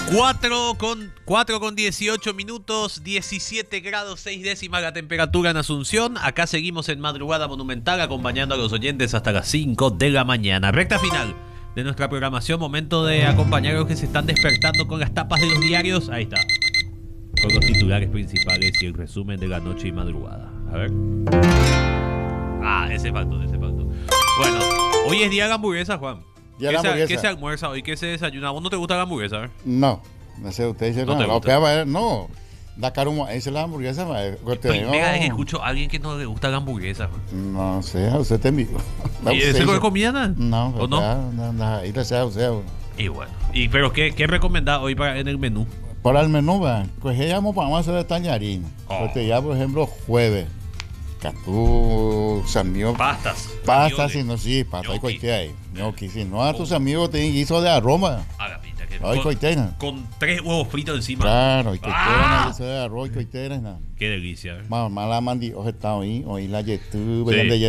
4 con 18 minutos, 17 grados 6 décimas la temperatura en Asunción. Acá seguimos en Madrugada Monumental acompañando a los oyentes hasta las 5 de la mañana. Recta final de nuestra programación, momento de acompañar a los que se están despertando con las tapas de los diarios. Ahí está, con los titulares principales y el resumen de la noche y madrugada. A ver. Ese faltó. Bueno, hoy es día de la hamburguesa, Juan. ¿Qué se almuerza hoy? ¿Qué se desayuna? ¿A vos no te gusta la hamburguesa? ¿Ver? No sé, usted dice no. No, da caro, esa es la hamburguesa. Primera vez que escucho a alguien que no le gusta la hamburguesa. No sé, usted te envió. ¿Y ese con comida nada? No, ¿o no? Ahí le sea, Y bueno, ¿pero qué recomendás hoy en el menú? Para el menú, pues vamos a hacer el tallarín. Ya, por ejemplo, jueves. Catú, amigos. Pastas. Pastas, pasta y coitea. Gnocchi, si no, a tus amigos tienen guiso de aroma. Agapita, que con 3 huevos fritos encima. Claro, y coitera, guiso de arroz y coitera. Qué delicia. Mala mandioca está hoy la YouTube,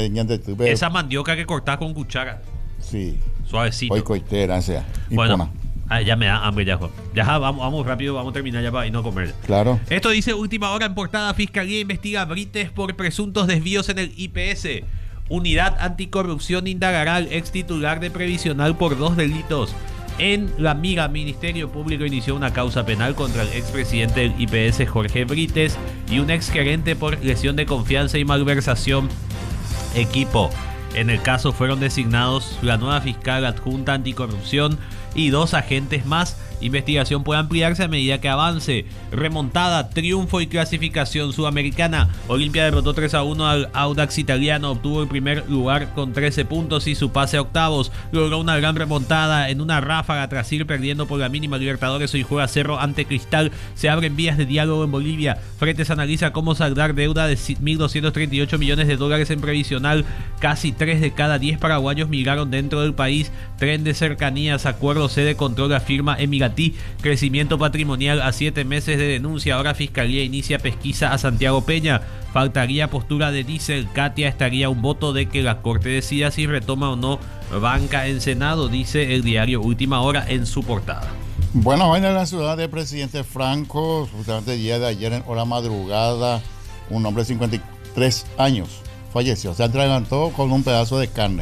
esa mandioca que cortás con cuchara. Sí. Suavecito. Hoy coitera, o sea. Bueno. Ya me da hambre ya, Juan. Ya, vamos rápido, vamos a terminar ya para ir no comer. Claro. Esto dice Última Hora en portada. Fiscalía investiga a Brites por presuntos desvíos en el IPS. Unidad Anticorrupción indagará al ex titular de Previsional por 2 delitos. En La Mira, Ministerio Público inició una causa penal contra el expresidente del IPS, Jorge Brites, y un exgerente por lesión de confianza y malversación. Equipo. En el caso fueron designados la nueva fiscal adjunta anticorrupción y 2 agentes más. Investigación puede ampliarse a medida que avance. Remontada, triunfo y clasificación sudamericana. Olimpia derrotó 3-1 al Audax italiano. Obtuvo el primer lugar con 13 puntos y su pase a octavos. Logró una gran remontada en una ráfaga tras ir perdiendo por la mínima. Libertadores hoy juega Cerro ante Cristal. Se abren vías de diálogo en Bolivia. Fretes analiza cómo saldar deuda de $1.238 millones en previsional. Casi 3 de cada 10 paraguayos migraron dentro del país. Tren de cercanías, acuerdo sede control afirma Emiratí. Crecimiento patrimonial a 7 meses de denuncia. Ahora Fiscalía inicia pesquisa a Santiago Peña. Faltaría postura de Diesel. Katia estaría un voto de que la Corte decida si retoma o no banca en Senado, dice el diario Última Hora en su portada. Bueno, hoy en la ciudad del presidente Franco, justamente el día de ayer en hora madrugada, un hombre de 53 años falleció. Se atragantó con un pedazo de carne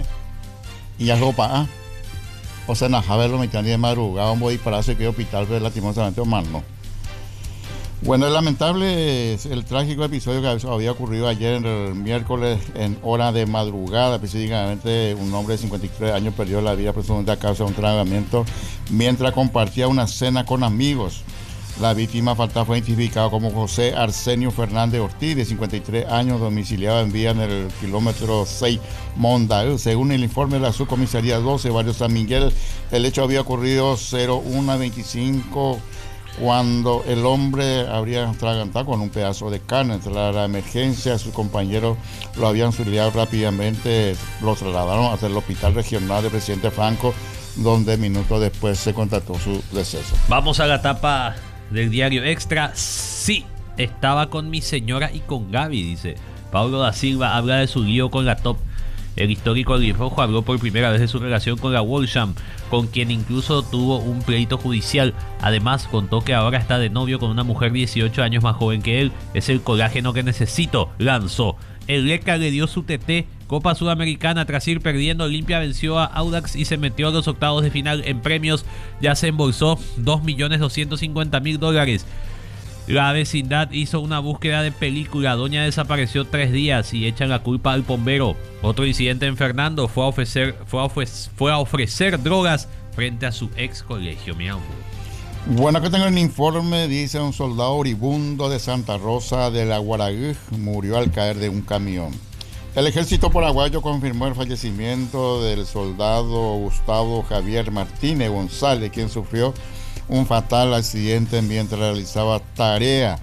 y ya ropa. O sea, najaba lo mitad de madrugada, un dispararse que hospital, pero lastimosamente Omar no. Bueno, es lamentable el trágico episodio que había ocurrido ayer, el miércoles, en hora de madrugada. Específicamente, un hombre de 53 años perdió la vida presuntamente a causa de un tragamiento mientras compartía una cena con amigos. La víctima fatal fue identificada como José Arsenio Fernández Ortiz, de 53 años, domiciliado en vía en el kilómetro 6 Mondaú. Según el informe de la subcomisaría 12, Barrio San Miguel, el hecho había ocurrido 01:25 cuando el hombre habría atragantado con un pedazo de carne. Tras la emergencia, sus compañeros lo habían auxiliado rápidamente, lo trasladaron hasta el hospital regional de Presidente Franco, donde minutos después se constató su deceso. Vamos a la tapa del diario Extra. Sí, estaba con mi señora y con Gaby, dice Pablo da Silva. Habla de su lío con la top. El histórico albirrojo habló por primera vez de su relación con la Wolsham, con quien incluso tuvo un pleito judicial. Además, contó que ahora está de novio con una mujer 18 años más joven que él. Es el colágeno que necesito, lanzó. El Leca le dio su TT. Copa Sudamericana, tras ir perdiendo, Olimpia venció a Audax y se metió a los octavos de final. En premios ya se embolsó $2.250.000. La vecindad hizo una búsqueda de película. Doña desapareció 3 días y echan la culpa al bombero. Otro incidente en Fernando, fue a ofrecer drogas frente a su ex colegio. Mira. Bueno, acá tengo un informe. Dice: un soldado oribundo de Santa Rosa de la Guaragüj murió al caer de un camión. El ejército paraguayo confirmó el fallecimiento del soldado Gustavo Javier Martínez González, quien sufrió un fatal accidente mientras realizaba tarea,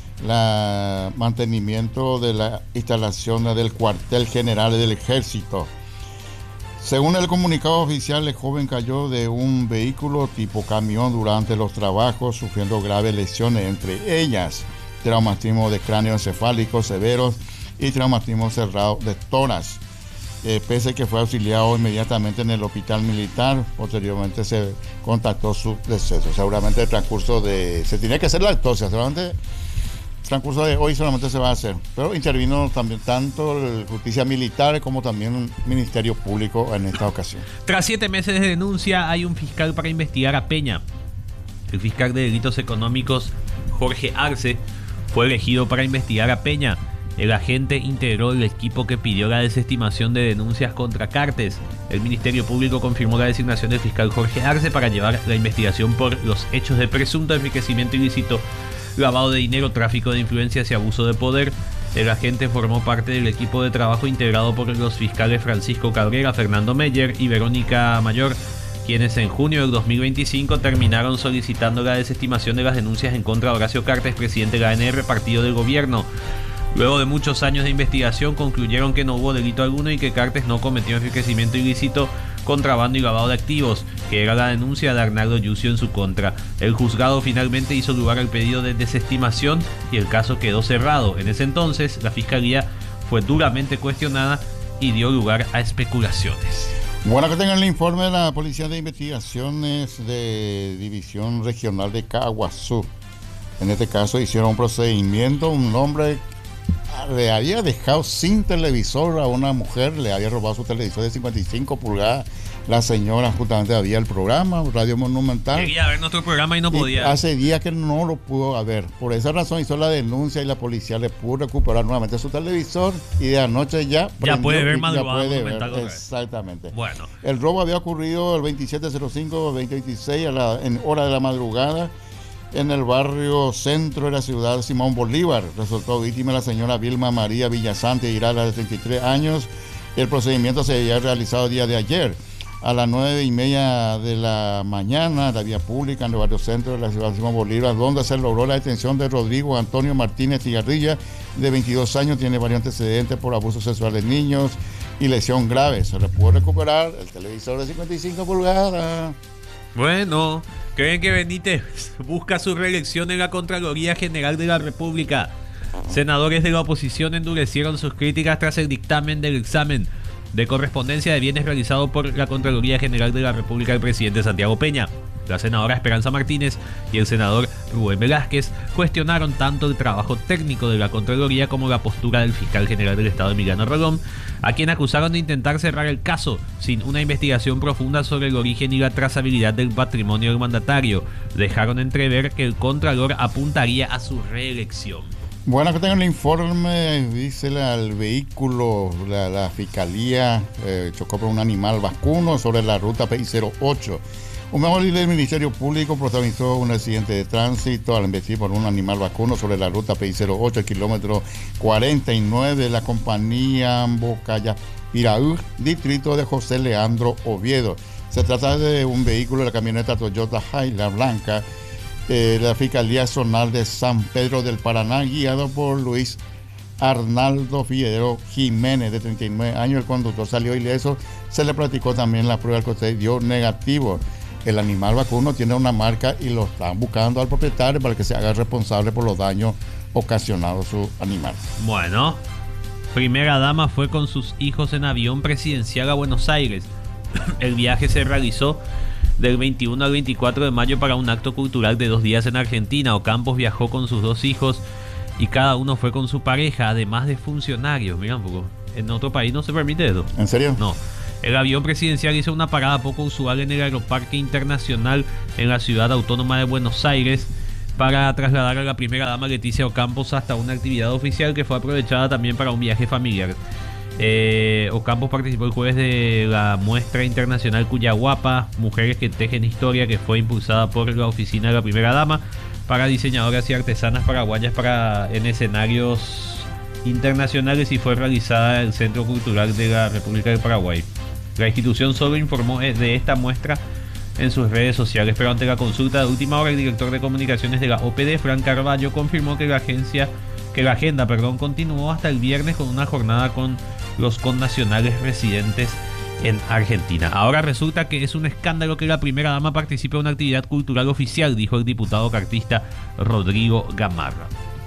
mantenimiento de la instalación del cuartel general del ejército. Según el comunicado oficial, el joven cayó de un vehículo tipo camión durante los trabajos, sufriendo graves lesiones, entre ellas traumatismo de cráneo encefálico severos y traumatismo cerrado de tórax. pese a que fue auxiliado inmediatamente en el hospital militar. Posteriormente se contactó su deceso. Seguramente el transcurso se tenía que hacer la autopsia, seguramente el transcurso de hoy solamente se va a hacer, pero intervino también tanto la justicia militar como también el Ministerio Público en esta ocasión. Tras 7 meses de denuncia, hay un fiscal para investigar a Peña. El fiscal de delitos económicos, Jorge Arce, fue elegido para investigar a Peña. El agente integró el equipo que pidió la desestimación de denuncias contra Cartes. El Ministerio Público confirmó la designación del fiscal Jorge Arce para llevar la investigación por los hechos de presunto enriquecimiento ilícito, lavado de dinero, tráfico de influencias y abuso de poder. El agente formó parte del equipo de trabajo integrado por los fiscales Francisco Cabrera, Fernando Meyer y Verónica Mayor, quienes en junio del 2025 terminaron solicitando la desestimación de las denuncias en contra de Horacio Cartes, presidente de la ANR, partido del gobierno. Luego de muchos años de investigación, concluyeron que no hubo delito alguno y que Cartes no cometió enriquecimiento ilícito, contrabando y lavado de activos, que era la denuncia de Arnaldo Yucio en su contra. El juzgado finalmente hizo lugar al pedido de desestimación y el caso quedó cerrado. En ese entonces, la fiscalía fue duramente cuestionada y dio lugar a especulaciones. Bueno, que tengan el informe de la Policía de Investigaciones de División Regional de Caguazú. En este caso hicieron un procedimiento, un hombre le había dejado sin televisor a una mujer, le había robado su televisor de 55 pulgadas. La señora justamente había el programa Radio Monumental. Quería ver nuestro programa y no podía. Hace días que no lo pudo ver. Por esa razón hizo la denuncia y la policía le pudo recuperar nuevamente su televisor y de anoche ya puede ver madrugada. Monumental. Exactamente. Bueno. El robo había ocurrido el 27:05-2026 en hora de la madrugada en el barrio centro de la ciudad Simón Bolívar. Resultó víctima la señora Vilma María Villasante Irala, de 33 años. El procedimiento se había realizado el día de ayer a las 9:30 de la mañana, la vía pública en el barrio centro de la ciudad de Simón Bolívar, donde se logró la detención de Rodrigo Antonio Martínez Tigarrilla, de 22 años, tiene varios antecedentes por abuso sexual de niños y lesión grave. Se le pudo recuperar el televisor de 55 pulgadas. Bueno, ¿creen que Benítez busca su reelección en la Contraloría General de la República? Senadores de la oposición endurecieron sus críticas tras el dictamen del examen de correspondencia de bienes realizado por la Contraloría General de la República del presidente Santiago Peña. La senadora Esperanza Martínez y el senador Rubén Velázquez cuestionaron tanto el trabajo técnico de la Contraloría como la postura del fiscal general del Estado, Emiliano Rolón, a quien acusaron de intentar cerrar el caso sin una investigación profunda sobre el origen y la trazabilidad del patrimonio del mandatario. Dejaron entrever que el Contralor apuntaría a su reelección. Bueno, que tengan el informe, dice el vehículo, la fiscalía chocó por un animal vacuno sobre la ruta PI-08. Un móvil del Ministerio Público protagonizó un accidente de tránsito al embestir por un animal vacuno sobre la ruta PI-08, el kilómetro 49 de la compañía Bocaya Piraú, distrito de José Leandro Oviedo. Se trata de un vehículo de la camioneta Toyota Hilux blanca, la Fiscalía Zonal de San Pedro del Paraná, guiado por Luis Arnaldo Figueroa Jiménez, de 39 años. El conductor salió ileso. Se le practicó también la prueba del coche, dio negativo. El animal vacuno tiene una marca y lo están buscando al propietario para que se haga responsable por los daños ocasionados a su animal. Bueno, primera dama fue con sus hijos en avión presidencial a Buenos Aires. El viaje se realizó del 21 al 24 de mayo para un acto cultural de 2 días en Argentina. Ocampos viajó con sus 2 hijos y cada uno fue con su pareja, además de funcionarios. Mira un poco, en otro país no se permite eso. ¿En serio? No. El avión presidencial hizo una parada poco usual en el Aeroparque Internacional en la ciudad autónoma de Buenos Aires para trasladar a la primera dama Leticia Ocampos hasta una actividad oficial que fue aprovechada también para un viaje familiar. Ocampos participó el jueves de la muestra internacional Cuyaguapa, Mujeres que Tejen Historia, que fue impulsada por la oficina de la primera dama para diseñadoras y artesanas paraguayas en escenarios internacionales, y fue realizada en el Centro Cultural de la República del Paraguay. La institución solo informó de esta muestra en sus redes sociales, pero ante la consulta de última hora, el director de comunicaciones de la OPD, Fran Carballo, confirmó que la agenda continuó hasta el viernes con una jornada con los connacionales residentes en Argentina. Ahora resulta que es un escándalo que la primera dama participe en una actividad cultural oficial, dijo el diputado cartista Rodrigo Gamarra.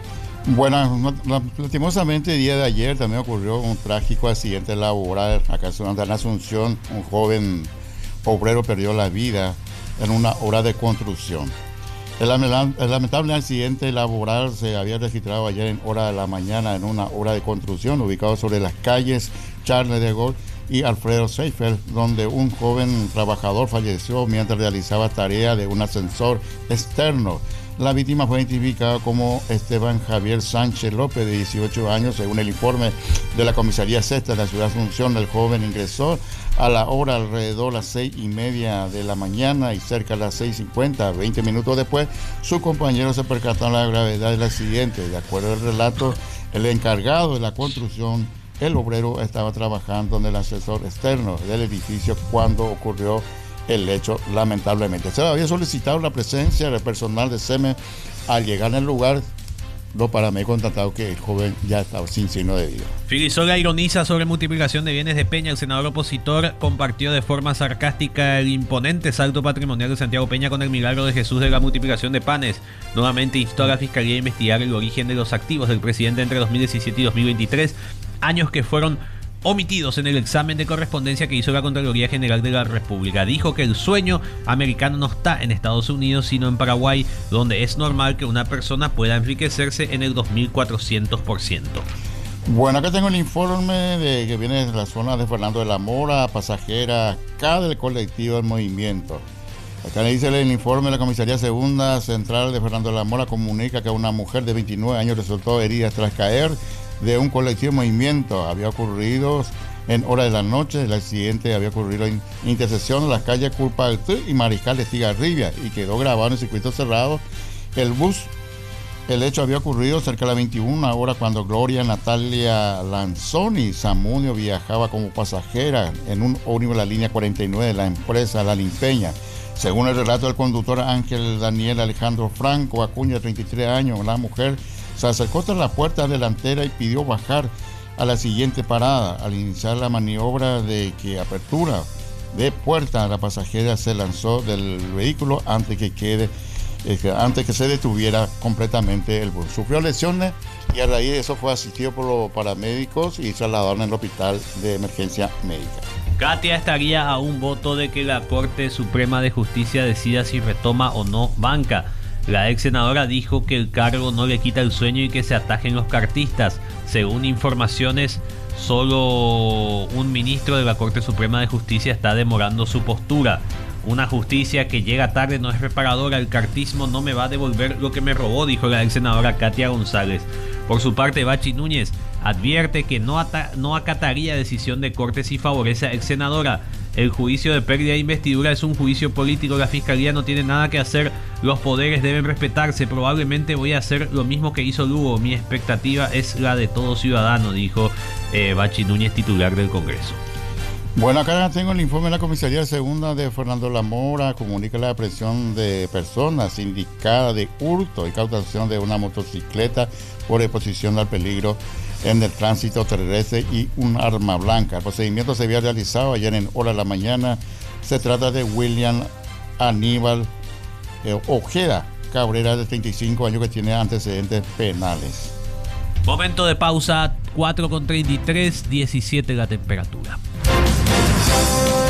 Bueno, lastimosamente el día de ayer también ocurrió un trágico accidente laboral acá en Asunción. Un joven obrero perdió la vida en una obra de construcción. El lamentable accidente laboral se había registrado ayer en hora de la mañana en una obra de construcción ubicado sobre las calles Charles de Gaulle y Alfredo Seifert, donde un joven trabajador falleció mientras realizaba tarea de un ascensor externo. La víctima fue identificada como Esteban Javier Sánchez López, de 18 años, según el informe de la Comisaría Sexta de la Ciudad de Asunción. El joven ingresó a la hora alrededor de las 6:30 de la mañana y cerca de las 6:50, 20 minutos después, sus compañeros se percataron de la gravedad del accidente. De acuerdo al relato, el encargado de la construcción, el obrero, estaba trabajando en el ascensor externo del edificio cuando ocurrió el hecho, lamentablemente. Se había solicitado la presencia del personal de SEME. Al llegar al lugar, los paramédicos constataron que el joven ya estaba sin signo de vida. Filisola ironiza sobre multiplicación de bienes de Peña. El senador opositor compartió de forma sarcástica el imponente salto patrimonial de Santiago Peña con el milagro de Jesús de la multiplicación de panes. Nuevamente instó a la Fiscalía a investigar el origen de los activos del presidente entre 2017 y 2023, años que fueron omitidos en el examen de correspondencia que hizo la Contraloría General de la República. Dijo que el sueño americano no está en Estados Unidos, sino en Paraguay, donde es normal que una persona pueda enriquecerse en el 2400%. Bueno, acá tengo el informe que viene de la zona de Fernando de la Mora, pasajera acá del colectivo del movimiento. Acá le dice el informe de la Comisaría Segunda Central de Fernando de la Mora, comunica que una mujer de 29 años resultó herida tras caer de un colectivo movimiento. Había ocurrido en hora de la noche. El accidente había ocurrido en intersección de las calles Culpa del Tri y Mariscal de Estigarribia y quedó grabado en el circuito cerrado. El hecho había ocurrido cerca de las 21 horas cuando Gloria Natalia Lanzoni Zamunio viajaba como pasajera en un ómnibus de la línea 49 de la empresa La Limpeña. Según el relato del conductor Ángel Daniel Alejandro Franco Acuña, de 33 años, la mujer se acercó tras la puerta delantera y pidió bajar a la siguiente parada. Al iniciar la maniobra de apertura de puerta, la pasajera se lanzó del vehículo antes que se detuviera completamente el bus. Sufrió lesiones y a raíz de eso fue asistido por los paramédicos y trasladado al hospital de emergencia médica. Katia estaría a un voto de que la Corte Suprema de Justicia decida si retoma o no banca. La ex senadora dijo que el cargo no le quita el sueño y que se atajen los cartistas. Según informaciones, solo un ministro de la Corte Suprema de Justicia está demorando su postura. Una justicia que llega tarde no es reparadora. El cartismo no me va a devolver lo que me robó, dijo la ex senadora Katia González. Por su parte, Bachi Núñez advierte que no acataría decisión de Corte si favorece a ex senadora. El juicio de pérdida de investidura es un juicio político. La Fiscalía no tiene nada que hacer. Los poderes deben respetarse. Probablemente voy a hacer lo mismo que hizo Lugo. Mi expectativa es la de todo ciudadano, dijo Bachi Núñez, titular del Congreso. Bueno, acá tengo el informe de la Comisaría Segunda de Fernando La Mora. Comunica la aprehensión de personas indicadas de hurto y cautación de una motocicleta por exposición al peligro en el tránsito terrestre y un arma blanca. El procedimiento se había realizado ayer en hora de la mañana. Se trata de William Aníbal Ojeda Cabrera, de 35 años, que tiene antecedentes penales. Momento de pausa, 4:33, 17 la temperatura.